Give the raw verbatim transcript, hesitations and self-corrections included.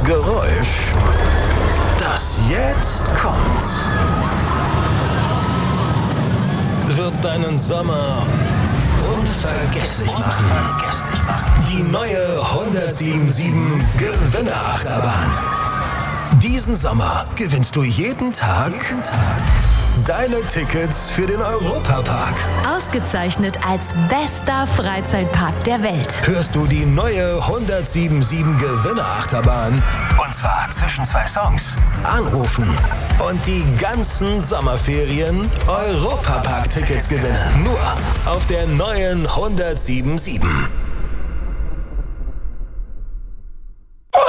Geräusch, das jetzt kommt, wird deinen Sommer unvergesslich machen. Die neue hundertsieben Komma sieben Gewinnerachterbahn. Diesen Sommer gewinnst du jeden Tag, jeden Tag deine Tickets für den Europapark. Ausgezeichnet als bester Freizeitpark der Welt. Hörst du die neue hundertsieben Komma sieben Gewinnerachterbahn? Und zwar zwischen zwei Songs. Anrufen und die ganzen Sommerferien Europapark-Tickets gewinnen. Nur auf der neuen hundertsieben Komma sieben.